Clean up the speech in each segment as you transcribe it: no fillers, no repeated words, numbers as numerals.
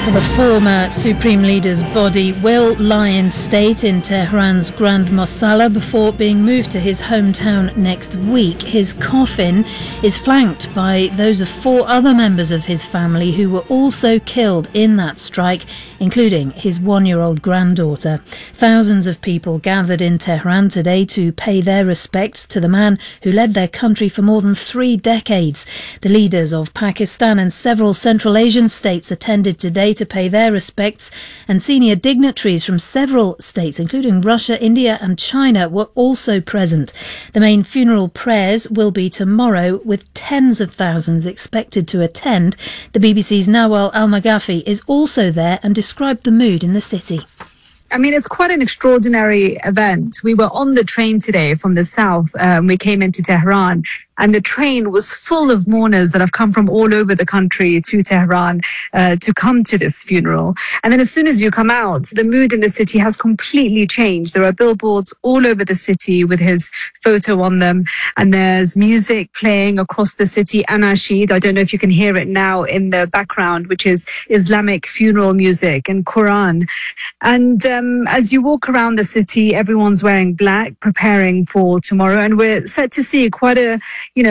The former Supreme Leader's body will lie in state in Tehran's Grand Mosala before being moved to his hometown next week. His coffin is flanked by those of 4 other members of his family who were also killed in that strike, including his 1-year-old granddaughter. Thousands of people gathered in Tehran today to pay their respects to the man who led their country for more than 3 decades. The leaders of Pakistan and several Central Asian states attended today to pay their respects, and senior dignitaries from several states, including Russia, India and China, were also present. The main funeral prayers will be tomorrow, with tens of thousands expected to attend. The BBC's Nawal Al-Maghafi is also there and described the mood in the city. I mean, it's quite an extraordinary event. We were on the train today from the south. We came into Tehran, and the train was full of mourners that have come from all over the country to Tehran to come to this funeral. And then as soon as you come out, the mood in the city has completely changed. There are billboards all over the city with his photo on them, and there's music playing across the city, Anashid. I don't know if you can hear it now in the background, which is Islamic funeral music and Quran. And as you walk around the city, everyone's wearing black, preparing for tomorrow. And we're set to see quite a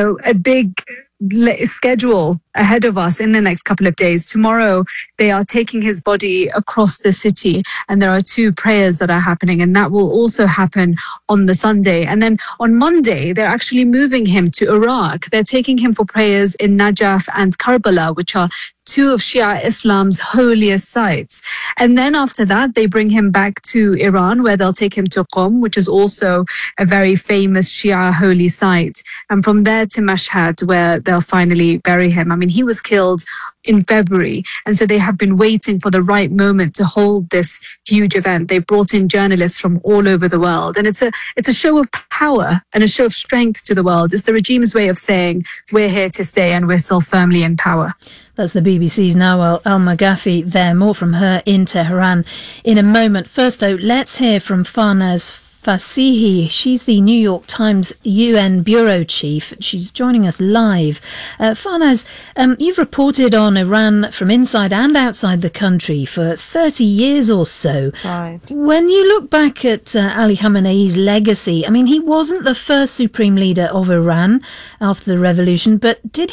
big schedule ahead of us in the next couple of days. Tomorrow, they are taking his body across the city, and there are 2 prayers that are happening, and that will also happen on the Sunday. And then on Monday, they're actually moving him to Iraq. They're taking him for prayers in Najaf and Karbala, which are 2 of Shia Islam's holiest sites. And then after that, they bring him back to Iran, where they'll take him to Qom, which is also a very famous Shia holy site. And from there to Mashhad, where they'll finally bury him. I mean, he was killed in February, and so they have been waiting for the right moment to hold this huge event. They brought in journalists from all over the world, and it's a show of power and a show of strength to the world. It's the regime's way of saying, we're here to stay and we're still firmly in power. That's the BBC's Nawal Al-Maghafi there. More from her in Tehran in a moment. First, though, let's hear from Farnaz Fasihi. She's the New York Times UN bureau chief. She's joining us live. Farnaz, you've reported on Iran from inside and outside the country for 30 years or so. Right. When you look back at Ali Khamenei's legacy, I mean, he wasn't the first supreme leader of Iran after the revolution, but did